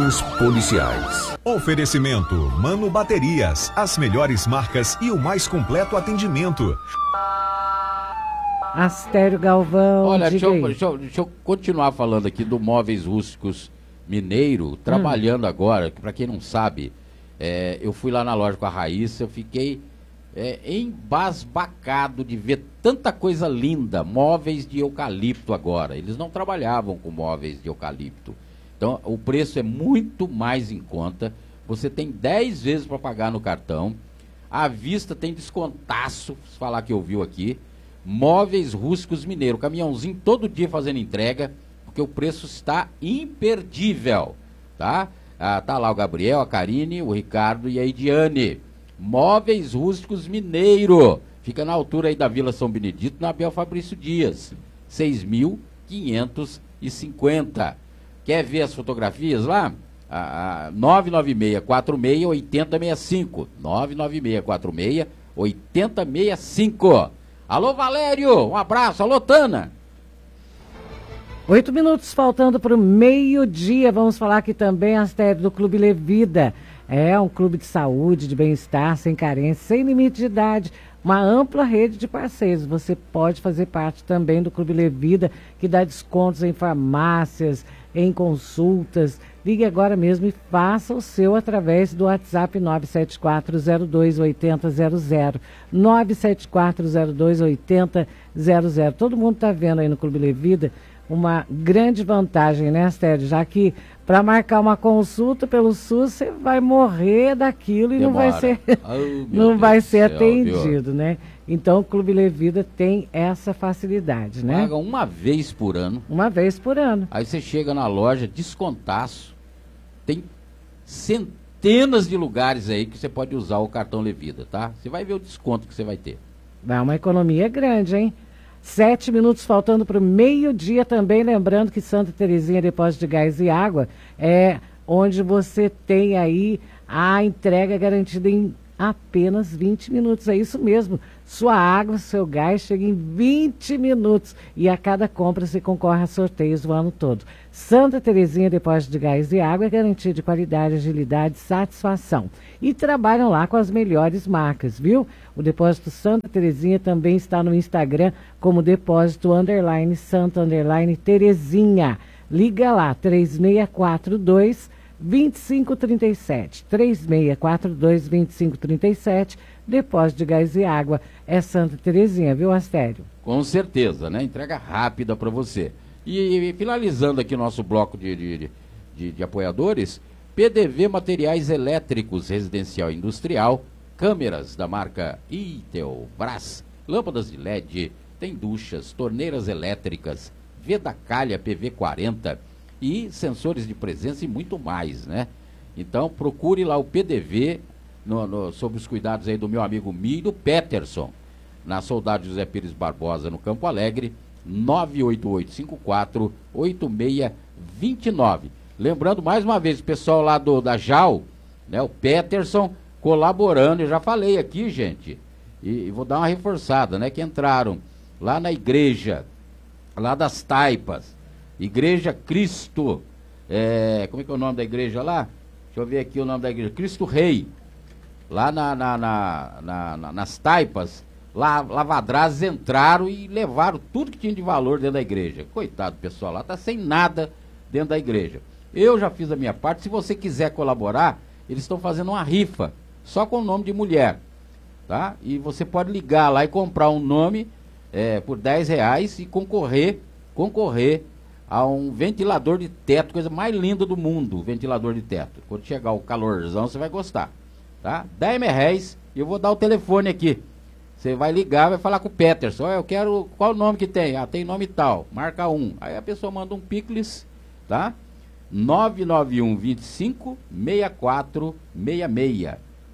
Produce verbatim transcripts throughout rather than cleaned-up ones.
Boletins policiais. Oferecimento Mano Baterias, as melhores marcas e o mais completo atendimento. Astério Galvão. Olha, deixa diga eu, aí. deixa, eu, deixa eu continuar falando aqui do Móveis Rústicos Mineiro, trabalhando hum. agora, que para quem não sabe, é, eu fui lá na loja com a Raíssa, eu fiquei é, embasbacado de ver tanta coisa linda, móveis de eucalipto agora. Eles não trabalhavam com móveis de eucalipto. Então, o preço é muito mais em conta. Você tem dez vezes para pagar no cartão. À vista tem descontaço, se falar que ouviu aqui. Móveis Rústicos Mineiro, caminhãozinho todo dia fazendo entrega, porque o preço está imperdível, tá? Ah, tá lá o Gabriel, a Karine, o Ricardo e a Ediane. Móveis Rústicos Mineiro, fica na altura aí da Vila São Benedito, na Abel Fabrício Dias, seis mil quinhentos e cinquenta. Quer ver as fotografias lá? Ah, ah, nove nove seis quatro seis oito zero seis cinco. nove nove seis quatro seis oito zero seis cinco. Alô, Valério, um abraço. Alô, Tana. Oito minutos faltando para o meio-dia. Vamos falar aqui também, Astério, do Clube Levida. É um clube de saúde, de bem-estar, sem carência, sem limite de idade. Uma ampla rede de parceiros. Você pode fazer parte também do Clube Levida, que dá descontos em farmácias, em consultas. Ligue agora mesmo e faça o seu através do WhatsApp nove sete quatro zero dois oito zero zero zero. nove sete quatro zero dois oito zero zero. Todo mundo está vendo aí no Clube Levida uma grande vantagem, né, Astério? Já que para marcar uma consulta pelo SUS, você vai morrer daquilo e Demora. não vai ser, oh, não Deus vai ser céu, atendido, viu? né? Então, o Clube Levida tem essa facilidade, né? Paga uma vez por ano. Uma vez por ano. Aí você chega na loja, descontaço. Tem centenas de lugares aí que você pode usar o cartão Levida, tá? Você vai ver o desconto que você vai ter. Vai uma economia grande, hein? Sete minutos faltando para o meio-dia também, lembrando que Santa Terezinha Depósito de Gás e Água é onde você tem aí a entrega garantida em apenas vinte minutos. É isso mesmo, sua água, seu gás chega em vinte minutos e a cada compra você concorre a sorteios o ano todo. Santa Terezinha Depósito de Gás e Água é garantia de qualidade, agilidade e satisfação. E trabalham lá com as melhores marcas, viu? O Depósito Santa Terezinha também está no Instagram como Depósito Underline Santa Underline Terezinha. Liga lá, três seis quatro dois, dois cinco três sete. três seis quatro dois, dois cinco três sete. Depósito de Gás e Água é Santa Terezinha, viu, Astério? Com certeza, né? Entrega rápida para você. E, e finalizando aqui o nosso bloco de, de, de, de apoiadores, P D V Materiais Elétricos Residencial e Industrial, câmeras da marca Intelbras, lâmpadas de L E D, tem duchas, torneiras elétricas, Vedacalha P V quarenta e sensores de presença e muito mais, né? Então procure lá o P D V, no, no, sob os cuidados aí do meu amigo Miro Peterson, na Soldado José Pires Barbosa, no Campo Alegre, nove oito oito cinco quatro oito seis dois nove. Lembrando mais uma vez o pessoal lá do, da J A U, né, o Peterson colaborando, eu já falei aqui, gente, e, e vou dar uma reforçada, né, que entraram lá na igreja, lá das Taipas, Igreja Cristo, é, como é que é o nome da igreja lá? Deixa eu ver aqui o nome da igreja, Cristo Rei, lá na, na, na, na, na, nas Taipas, lá, lavadrazes entraram e levaram tudo que tinha de valor dentro da igreja. Coitado do pessoal lá, tá sem nada dentro da igreja. Eu já fiz a minha parte, se você quiser colaborar, eles estão fazendo uma rifa, só com o nome de mulher, tá? E você pode ligar lá e comprar um nome é, por dez reais e concorrer, concorrer a um ventilador de teto, coisa mais linda do mundo, ventilador de teto. Quando chegar o calorzão, você vai gostar, tá? dez reais, e eu vou dar o telefone aqui. Você vai ligar, vai falar com o Peterson, oh, eu quero, qual o nome que tem? Ah, tem nome tal, marca um. Aí a pessoa manda um picles, tá? nove nove um, dois cinco, seis quatro seis seis.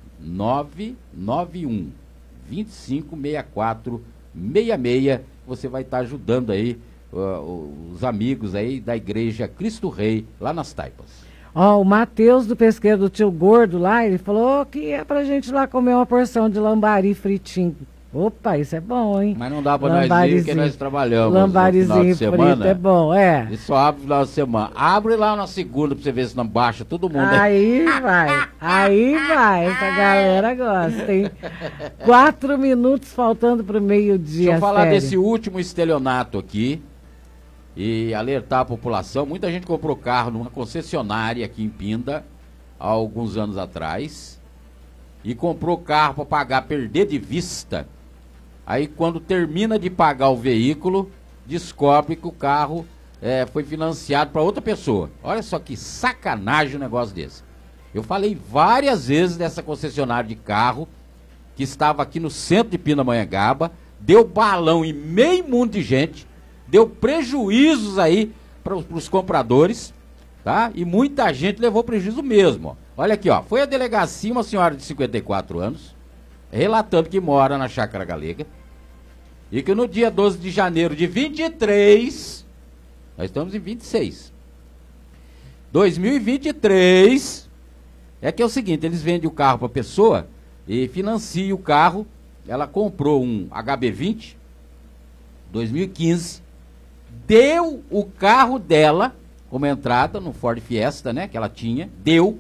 nove nove um, dois cinco, seis quatro seis seis. Você vai estar ajudando aí uh, os amigos aí da igreja Cristo Rei, lá nas Taipas. Ó, oh, o Matheus do Pesqueiro do Tio Gordo lá, ele falou que é pra gente lá comer uma porção de lambari fritinho. Opa, isso é bom, hein? Mas não dá pra nós ir, porque nós trabalhamos Lambarizinho no final de semana. Frito é bom, é. E só abre no final de semana. Abre lá na segunda pra você ver se não baixa todo mundo. Aí vai, aí vai, essa galera gosta, hein? Quatro minutos faltando pro meio-dia. Deixa eu falar sério. desse último estelionato aqui e alertar a população. Muita gente comprou carro numa concessionária aqui em Pinda há alguns anos atrás e comprou carro para pagar, perder de vista. Aí quando termina de pagar o veículo, descobre que o carro é, foi financiado para outra pessoa. Olha só que sacanagem um negócio desse. Eu falei várias vezes dessa concessionária de carro que estava aqui no centro de Pindamonhangaba, deu balão em meio mundo de gente, deu prejuízos aí para os compradores, tá? E muita gente levou prejuízo mesmo. Ó. Olha aqui, ó, foi a delegacia, uma senhora de cinquenta e quatro anos, relatando que mora na Chácara Galega e que no dia doze de janeiro de vinte e três, nós estamos em vinte e seis, dois mil e vinte e três, é que é o seguinte, eles vendem o carro para a pessoa e financiam o carro. Ela comprou um H B vinte dois mil e quinze, deu o carro dela como entrada no Ford Fiesta, né, que ela tinha, deu,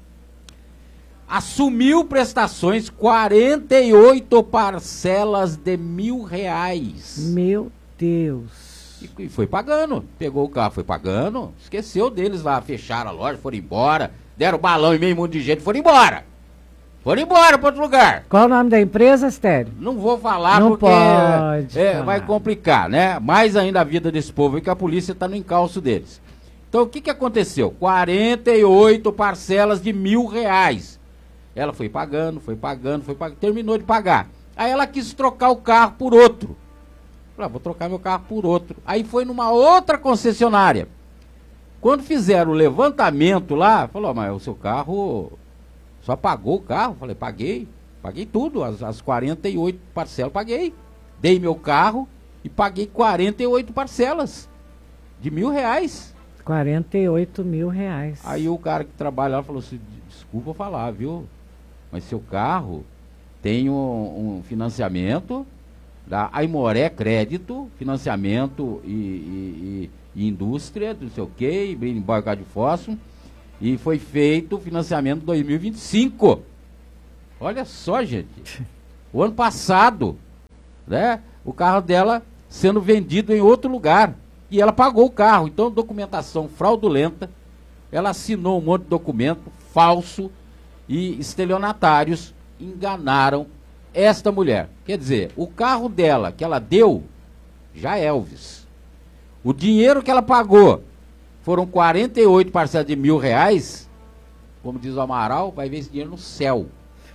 assumiu prestações, quarenta e oito parcelas de mil reais. Meu Deus. E, e foi pagando, pegou o carro, foi pagando, esqueceu deles lá, fecharam a loja, foram embora, deram balão em meio mundo de gente, foram embora. Foram embora para outro lugar. Qual o nome da empresa, Astério? Não vou falar Não porque pode é, falar. vai complicar, né? Mais ainda a vida desse povo, e que a polícia está no encalço deles. Então o que, que aconteceu? quarenta e oito parcelas de mil reais. Ela foi pagando, foi pagando, foi pagando, terminou de pagar. Aí ela quis trocar o carro por outro. Falei, ah, vou trocar meu carro por outro. Aí foi numa outra concessionária. Quando fizeram o levantamento lá, falou, mas o seu carro só pagou o carro? Falei, paguei, paguei tudo, as, as quarenta e oito parcelas paguei. Dei meu carro e paguei quarenta e oito parcelas de mil reais. quarenta e oito mil reais. Aí o cara que trabalha lá falou assim, desculpa falar, viu? Mas seu carro tem um, um financiamento da Aimoré Crédito, financiamento e, e, e, e indústria, não sei o que, embarcado de fósforo, e foi feito o financiamento dois mil e vinte e cinco. Olha só, gente. O ano passado, né? O carro dela sendo vendido em outro lugar. E ela pagou o carro. Então, documentação fraudulenta. Ela assinou um monte de documento falso e estelionatários enganaram esta mulher. Quer dizer, o carro dela que ela deu, já é Elvis. O dinheiro que ela pagou foram quarenta e oito parcelas de mil reais. Como diz o Amaral, vai ver esse dinheiro no céu.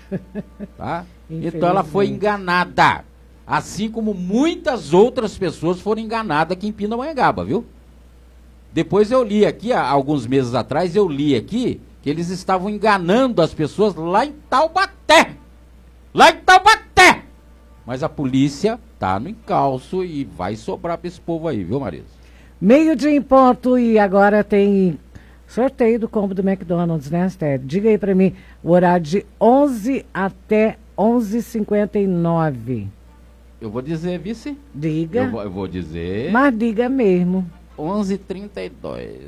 Tá? Então ela foi enganada. Assim como muitas outras pessoas foram enganadas aqui em Pindamonhangaba, viu? Depois eu li aqui, há alguns meses atrás, eu li aqui que eles estavam enganando as pessoas lá em Taubaté. Lá em Taubaté! Mas a polícia tá no encalço e vai sobrar para esse povo aí, viu, Marisa? Meio dia em ponto e agora tem sorteio do combo do McDonald's, né, Esther? Diga aí pra mim, o horário de onze até onze e cinquenta e nove. Eu vou dizer, vice? Diga. Eu vou, eu vou dizer... Mas diga mesmo. onze e trinta e dois.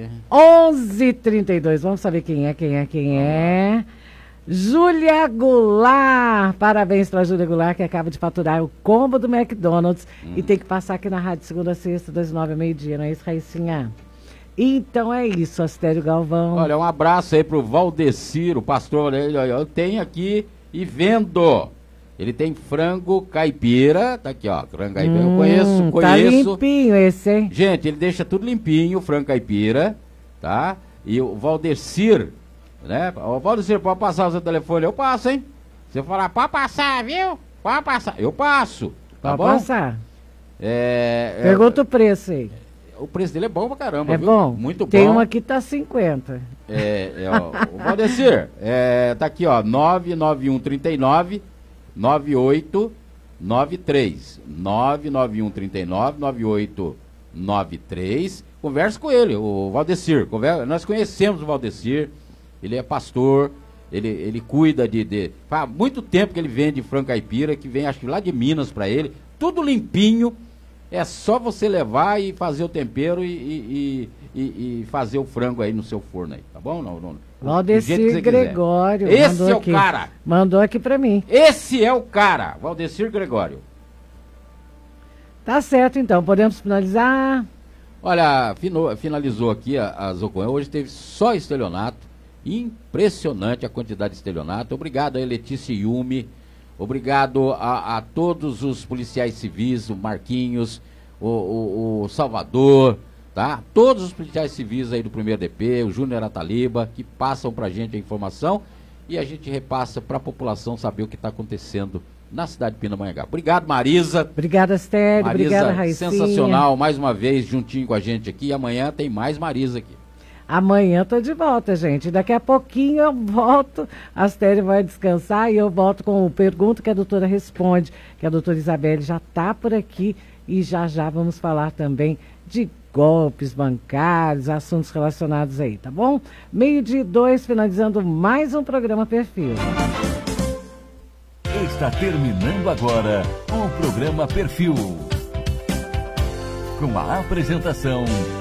onze e trinta e dois. Vamos saber quem é, quem é, quem é. Júlia Goulart. Parabéns para Júlia Goulart, que acaba de faturar o combo do McDonald's. Hum. E tem que passar aqui na rádio segunda a sexta, das nove ao meio-dia, não é isso, Raicinha? Então é isso, Astério Galvão. Olha, um abraço aí pro Valdecir, o pastor. Ele, eu tenho aqui e vendo. Ele tem frango caipira, tá aqui, ó, frango caipira, hum, eu conheço, conheço. Tá limpinho esse, hein? Gente, ele deixa tudo limpinho, o frango caipira, tá? E o Valdecir, né? O Valdecir, pode passar o seu telefone? Eu passo, hein? Se eu falar, pode passar, viu? Pode passar, eu passo, tá pode bom? Pode passar. É, Pergunta é, o preço aí. O preço dele é bom pra caramba, é viu? Bom? Muito bom. Tem um aqui que tá cinquenta. É, é ó, o Valdecir, é, tá aqui, ó, nove nove um três nove nove oito nove três nove nove um três nove nove oito nove três. Converse com ele, o Valdecir. Converse, nós conhecemos o Valdecir, ele é pastor, Ele, ele cuida de, de... Faz muito tempo que ele vende frango caipira, que vem acho que lá de Minas para ele. Tudo limpinho. É só você levar e fazer o tempero e, e, e, e fazer o frango aí no seu forno aí, tá bom? Não, não, Valdecir Gregório. Esse é o aqui. cara. Mandou aqui para mim. Esse é o cara, Valdecir Gregório. Tá certo, então. Podemos finalizar? Olha, fino, finalizou aqui a, a Zocoan. Hoje teve só estelionato. Impressionante a quantidade de estelionato. Obrigado aí, Letícia Yumi. Obrigado a, a todos os policiais civis, o Marquinhos, o, o, o Salvador, tá? Todos os policiais civis aí do primeiro D P, o Júnior Ataliba, que passam pra gente a informação e a gente repassa pra população saber o que está acontecendo na cidade de Pindamonhangaba. Obrigado, Marisa. Obrigada, Astério. Obrigada, Raicinha. Sensacional, mais uma vez, juntinho com a gente aqui. E amanhã tem mais Marisa aqui. Amanhã tô de volta, gente. Daqui a pouquinho eu volto. A Astério vai descansar e eu volto com o Pergunta que a doutora responde, que a doutora Isabelle já tá por aqui e já já vamos falar também de golpes bancários, assuntos relacionados aí, tá bom? Meio-dia e dois, finalizando mais um programa Perfil. Está terminando agora o programa Perfil. Com a apresentação